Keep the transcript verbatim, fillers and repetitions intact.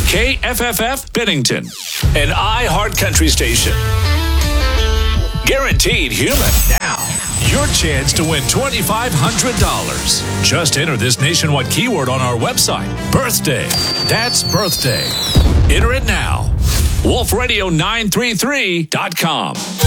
K F F F Bennington, an iHeart Country station. Guaranteed human. Now, your chance to win twenty-five hundred dollars. Just enter this nationwide keyword on our website. Birthday. That's birthday. Enter it now. wolf radio nine three three dot com.